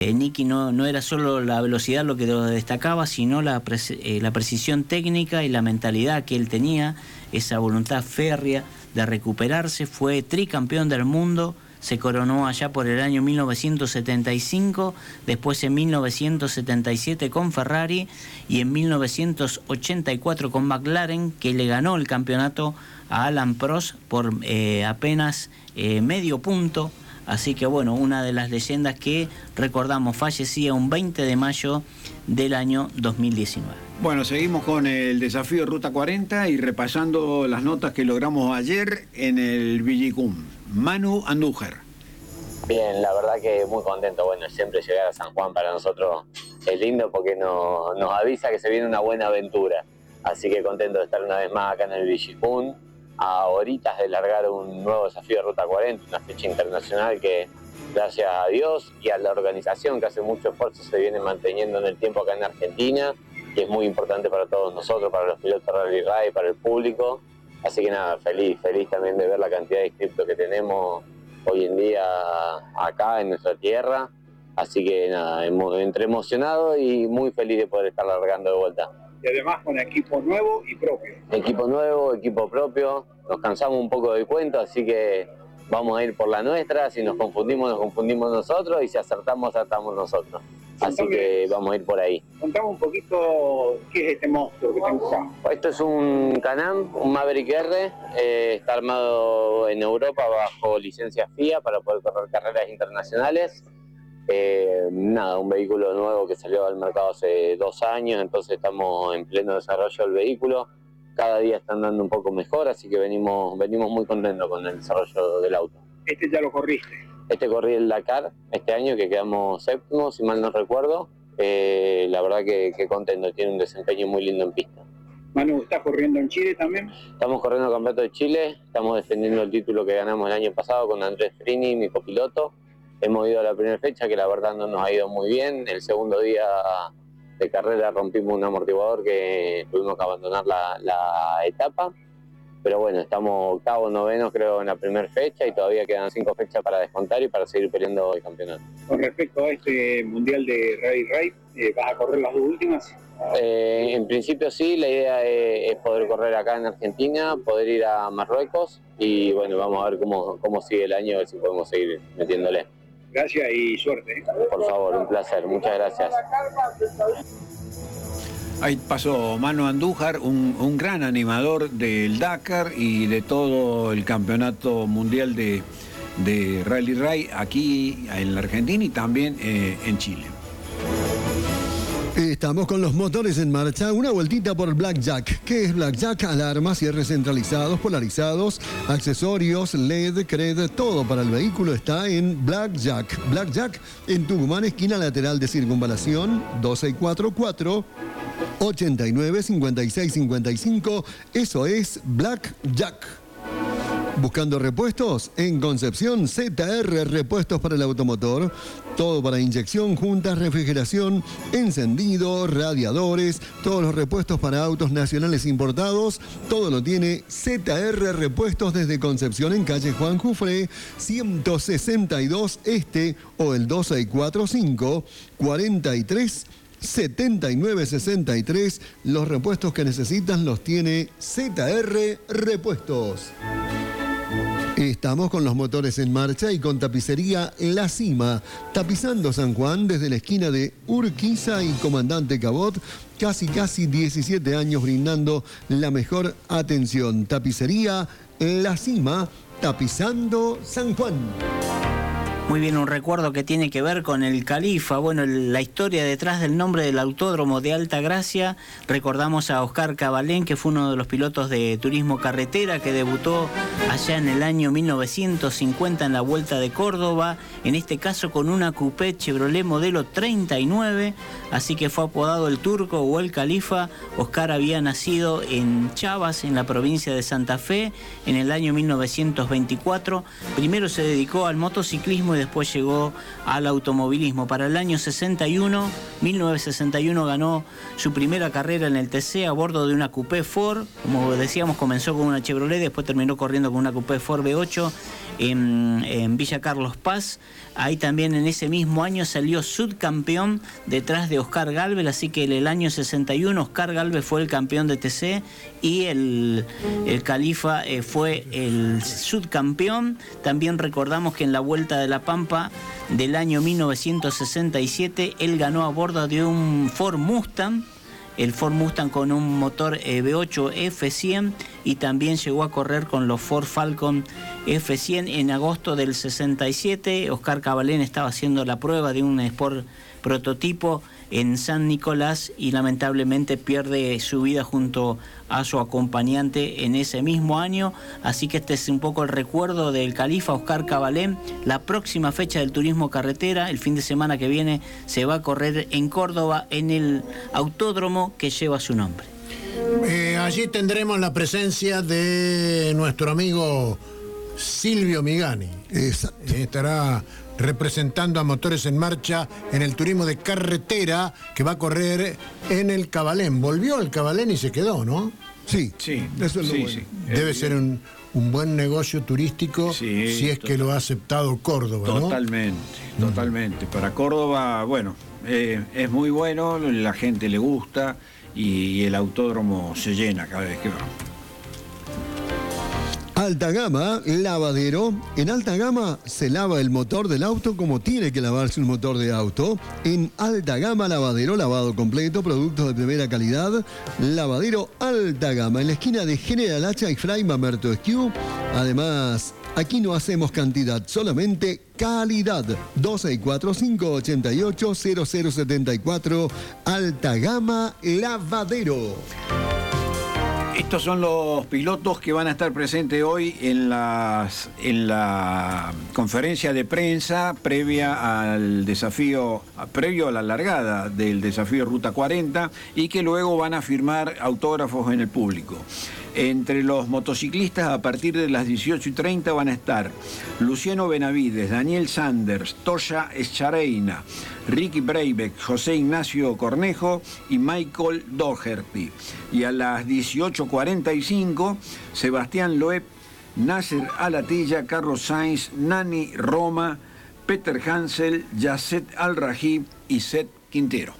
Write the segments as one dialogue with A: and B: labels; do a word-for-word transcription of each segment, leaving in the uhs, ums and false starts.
A: Eh, Nicky no, no era solo la velocidad lo que lo destacaba, sino la, pre eh, la precisión técnica y la mentalidad que él tenía, esa voluntad férrea de recuperarse. Fue tricampeón del mundo, se coronó allá por el año mil novecientos setenta y cinco, después en mil novecientos setenta y siete con Ferrari y en mil novecientos ochenta y cuatro con McLaren, que le ganó el campeonato a Alan Prost por eh, apenas eh, medio punto. Así que bueno, una de las leyendas que recordamos, fallecía un veinte de mayo del año dos mil diecinueve.
B: Bueno, seguimos con el desafío Ruta cuarenta y repasando las notas que logramos ayer en el Villicum. Manu Andújar.
C: Bien, la verdad que muy contento. Bueno, siempre llegar a San Juan para nosotros es lindo porque nos, nos avisa que se viene una buena aventura. Así que contento de estar una vez más acá en el Villicum, a horitas de largar un nuevo desafío de Ruta cuarenta, una fecha internacional que, gracias a Dios y a la organización que hace mucho esfuerzo, se viene manteniendo en el tiempo acá en Argentina, y es muy importante para todos nosotros, para los pilotos de Rally Ray, para el público. Así que nada, feliz, feliz también de ver la cantidad de inscriptos que tenemos hoy en día acá en nuestra tierra. Así que nada, entre emocionado y muy feliz de poder estar largando de vuelta.
B: Y además con equipo nuevo y propio.
C: Equipo nuevo, equipo propio, nos cansamos un poco del cuento, así que vamos a ir por la nuestra. Si nos confundimos, nos confundimos nosotros, y si acertamos, acertamos nosotros. Así que vamos a ir por ahí.
B: Contame un poquito qué es este monstruo que tenemos acá.
C: Esto es un Can-Am, un Maverick R, eh, está armado en Europa bajo licencia F I A para poder correr carreras internacionales. Eh, nada, un vehículo nuevo que salió al mercado hace dos años, entonces estamos en pleno desarrollo del vehículo. Cada día está andando un poco mejor, así que venimos, venimos muy contentos con el desarrollo del auto.
B: ¿Este ya lo corriste?
C: Este corrí el Dakar este año, que quedamos séptimos, si mal no recuerdo. Eh, la verdad que, que contento, tiene un desempeño muy lindo en pista.
B: Manu, ¿estás corriendo en Chile también?
C: Estamos corriendo el Campeonato de Chile, estamos defendiendo el título que ganamos el año pasado con Andrés Frini, mi copiloto. Hemos ido a la primera fecha, que la verdad no nos ha ido muy bien. El segundo día de carrera rompimos un amortiguador que tuvimos que abandonar la, la etapa. Pero bueno, estamos octavos, novenos creo en la primera fecha, y todavía quedan cinco fechas para descontar y para seguir peleando el campeonato.
B: Con respecto a este Mundial de Rally Ray, eh, ¿vas a correr las dos últimas?
C: Eh, en principio sí, la idea es, es poder correr acá en Argentina, poder ir a Marruecos, y bueno, vamos a ver cómo, cómo sigue el año, a ver si podemos seguir metiéndole.
B: Gracias y suerte. ¿eh?
C: Por favor, un placer, muchas gracias.
B: Ahí pasó Manu Andújar, un, un gran animador del Dakar y de todo el campeonato mundial de, de Rally Ray aquí en la Argentina y también eh, en Chile.
D: Estamos con los motores en marcha, una vueltita por Blackjack. ¿Qué es Blackjack? Alarmas, cierres centralizados, polarizados, accesorios, L E D, C R E D, todo para el vehículo está en Blackjack. Blackjack en Tucumán, esquina lateral de Circunvalación, doce cuarenta y cuatro, ochenta y nueve, cincuenta y seis, cincuenta y cinco. Eso es Blackjack. Buscando repuestos, en Concepción, Z R Repuestos para el automotor. Todo para inyección, juntas, refrigeración, encendido, radiadores, todos los repuestos para autos nacionales importados. Todo lo tiene Z R Repuestos desde Concepción, en calle Juan Jufré, ciento sesenta y dos Este, o el dos seis cuatro cinco, cuarenta y tres, setenta y nueve sesenta y tres. Los repuestos que necesitan los tiene Z R Repuestos. Estamos con los motores en marcha y con tapicería La Cima, tapizando San Juan desde la esquina de Urquiza y Comandante Cabot, casi casi diecisiete años brindando la mejor atención. Tapicería La Cima, tapizando San Juan.
A: Muy bien, un recuerdo que tiene que ver con el Califa. Bueno, la historia detrás del nombre del autódromo de Altagracia. Recordamos a Oscar Cabalén, que fue uno de los pilotos de turismo carretera, que debutó allá en el año mil novecientos cincuenta en la Vuelta de Córdoba, en este caso con una coupé Chevrolet modelo treinta y nueve, así que fue apodado el Turco o el Califa. Oscar había nacido en Chavas, en la provincia de Santa Fe, en el año mil novecientos veinticuatro. Primero se dedicó al motociclismo y después llegó al automovilismo. Para el año sesenta y uno mil novecientos sesenta y uno ganó su primera carrera en el T C a bordo de una Coupé Ford. Como decíamos, comenzó con una Chevrolet, después terminó corriendo con una Coupé Ford V ocho en, en Villa Carlos Paz. Ahí también en ese mismo año salió subcampeón detrás de Oscar Galvez, así que en el año sesenta y uno Oscar Galvez fue el campeón de T C y el, el Califa eh, fue el subcampeón. También recordamos que en la Vuelta de la Pampa del año mil novecientos sesenta y siete él ganó a bordo de un Ford Mustang, el Ford Mustang con un motor eh, V ocho F cien, y también llegó a correr con los Ford Falcon F cien en agosto del sesenta y siete. Oscar Cabalén estaba haciendo la prueba de un Sport prototipo en San Nicolás y lamentablemente pierde su vida junto a su acompañante en ese mismo año. Así que este es un poco el recuerdo del Califa Oscar Cabalén. La próxima fecha del turismo carretera, el fin de semana que viene, se va a correr en Córdoba en el autódromo que lleva su nombre.
E: Eh, allí tendremos la presencia de nuestro amigo Silvio Migani.
D: Exacto.
E: Eh, estará representando a Motores en Marcha en el turismo de carretera que va a correr en el Cabalén. Volvió al Cabalén y se quedó, ¿no?
D: Sí,
B: Sí,
D: eso es lo
B: sí,
D: bueno.
B: sí.
E: Debe ser un, un buen negocio turístico,
B: Sí,
E: si es
B: total.
E: que lo ha aceptado Córdoba, ¿no?
B: Totalmente, totalmente. Para Córdoba, bueno, eh, es muy bueno, la gente le gusta y el autódromo se llena cada vez que va.
D: Alta Gama, lavadero. En Alta Gama se lava el motor del auto como tiene que lavarse un motor de auto. En Alta Gama Lavadero, lavado completo, productos de primera calidad. Lavadero Alta Gama, en la esquina de General Hacha y Fray Mamerto Esquiu. Además, aquí no hacemos cantidad, solamente calidad. dos seis cuatro, cinco ocho ocho, cero cero siete cuatro. Alta Gama Lavadero.
B: Estos son los pilotos que van a estar presentes hoy en, las, en la conferencia de prensa previa al desafío, previo a la largada del desafío Ruta cuarenta, y que luego van a firmar autógrafos en el público. Entre los motociclistas, a partir de las dieciocho y treinta van a estar Luciano Benavides, Daniel Sanders, Toya Echareina, Ricky Breivik, José Ignacio Cornejo y Michael Doherty. Y a las dieciocho cuarenta y cinco, Sebastián Loeb, Nasser Alatilla, Carlos Sainz, Nani Roma, Peter Hansel, Yasset Al-Rajib y Seth Quintero.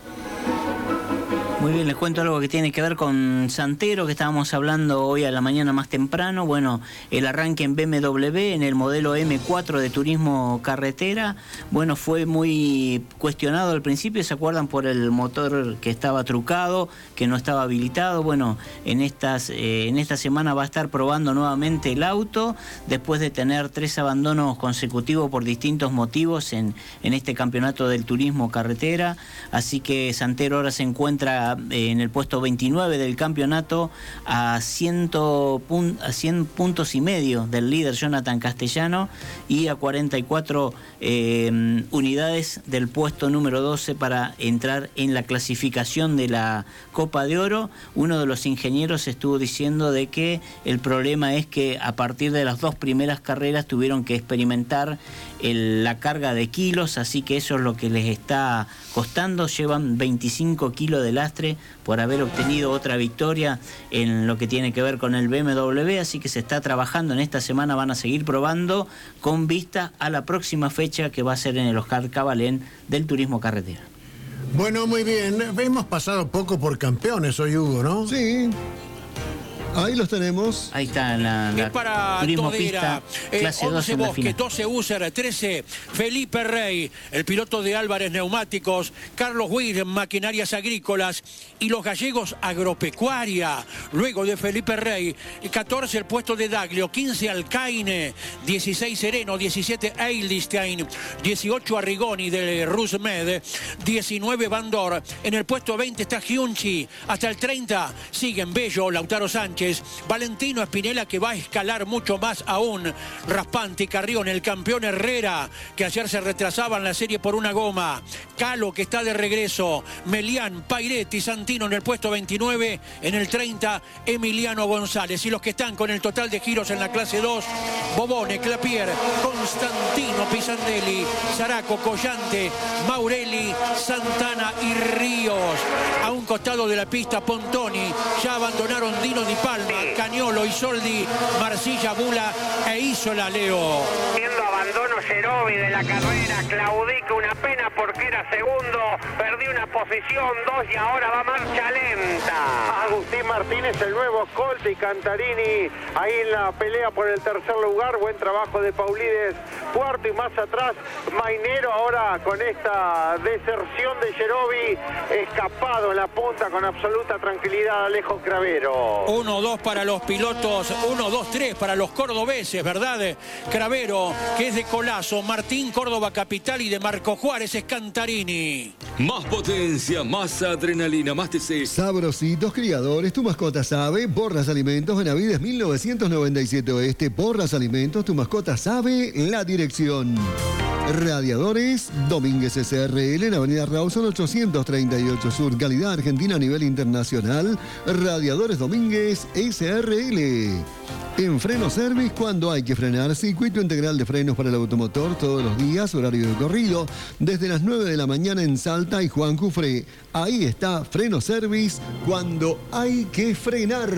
A: Muy bien, les cuento algo que tiene que ver con Santero, que estábamos hablando hoy a la mañana más temprano. Bueno, el arranque en B M W, en el modelo M cuatro de turismo carretera, bueno, fue muy cuestionado al principio, ¿se acuerdan? Por el motor que estaba trucado, que no estaba habilitado. Bueno, en, estas, eh, en esta semana va a estar probando nuevamente el auto, después de tener tres abandonos consecutivos por distintos motivos en, en este campeonato del turismo carretera. Así que Santero ahora se encuentra en el puesto veintinueve del campeonato, a, cien, a cien puntos y medio del líder Jonathan Castellano y a cuarenta y cuatro eh, unidades del puesto número doce para entrar en la clasificación de la Copa de Oro. Uno de los ingenieros estuvo diciendo de que el problema es que a partir de las dos primeras carreras tuvieron que experimentar el, la carga de kilos, así que eso es lo que les está costando. Llevan veinticinco kilos de lastre por haber obtenido otra victoria en lo que tiene que ver con el B M W, así que se está trabajando en esta semana, van a seguir probando con vista a la próxima fecha que va a ser en el Oscar Cabalén del turismo carretera.
E: Bueno, muy bien. Hemos pasado poco por campeones hoy, Hugo, ¿no?
D: Sí. Ahí los tenemos.
A: Ahí está la, la
F: Es para
A: turismo
F: Todera,
A: pista
F: eh,
A: clase dos
F: once
A: en la
F: Bosque,
A: final.
F: doce User, trece Felipe Rey, el piloto de Álvarez Neumáticos, Carlos Weir, Maquinarias Agrícolas y los gallegos Agropecuaria. Luego de Felipe Rey, catorce el puesto de Daglio, quince Alcaine, dieciséis Sereno, diecisiete Eilstein, dieciocho Arrigoni de Rusmed, diecinueve Bandor. En el puesto veinte está Giunchi, hasta el treinta siguen Bello, Lautaro Sánchez, Sánchez, Valentino Espinela, que va a escalar mucho más aún, Raspanti, Carrión, el campeón Herrera, que ayer se retrasaba en la serie por una goma, Calo, que está de regreso, Melián, Pairetti, Santino en el puesto veintinueve, en el treinta, Emiliano González. Y los que están con el total de giros en la clase dos, Bobone, Clapier, Constantino Pisandelli, Zaraco, Collante, Maurelli, Santana y Ríos. A un costado de la pista, Pontoni, ya abandonaron Dino Di Palma, Cañolo, Isoldi, Marcilla, Bula e Isola, Leo.
G: Viendo abandono Gerovi de la carrera, claudica, una pena porque era segundo, perdió una posición, dos y ahora va marcha lenta.
H: Agustín Martínez, el nuevo escolta, y Cantarini ahí en la pelea por el tercer lugar. Buen trabajo de Paulides, cuarto, y más atrás Mainero ahora con esta deserción de Gerovi, escapado en la punta con absoluta tranquilidad Alejo Cravero.
F: uno dos para los pilotos, uno dos tres para los cordobeses, ¿verdad? Cravero, que es de Colazo, Martín, Córdoba Capital, y de Marco Juárez es Cantarini.
I: Más potencia, más adrenalina, más T C.
D: Sabrositos criadores, tu mascota sabe. Borras Alimentos, Benavides mil novecientos noventa y siete Oeste. Borras Alimentos, tu mascota sabe. La dirección. Radiadores Domínguez S R L en Avenida Rawson ochocientos treinta y ocho Sur. Calidad argentina a nivel internacional. Radiadores Domínguez S R L. En Freno Service, cuando hay que frenar, circuito integral de frenos para el automotor todos los días, horario de corrido, desde las nueve de la mañana en Salta y Juan Cufré. Ahí está Freno Service, cuando hay que frenar.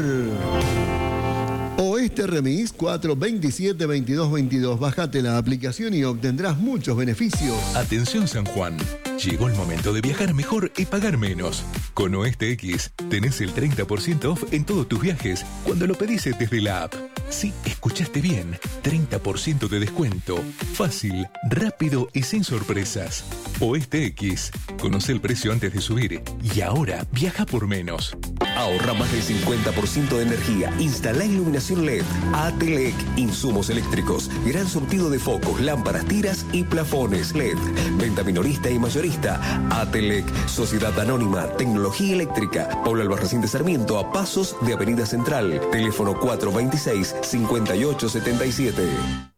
D: Oeste Remis cuatro veintisiete veintidós veintidós. Bájate la aplicación y obtendrás muchos beneficios.
J: Atención San Juan, llegó el momento de viajar mejor y pagar menos. Con Oeste X tenés el treinta por ciento off en todos tus viajes cuando lo pedís desde la app. Sí, escuchaste bien, treinta por ciento de descuento. Fácil, rápido y sin sorpresas. Oeste X, conoce el precio antes de subir y ahora viaja por menos.
K: Ahorra más del cincuenta por ciento de energía. Instala iluminación L E D. Atelec, insumos eléctricos. Gran surtido de focos, lámparas, tiras y plafones L E D. Venta minorista y mayorista. Atelec, Sociedad Anónima, Tecnología Eléctrica. Pablo Albarracín de Sarmiento, a pasos de Avenida Central. Teléfono cuatro veintiséis, cincuenta y ocho setenta y siete.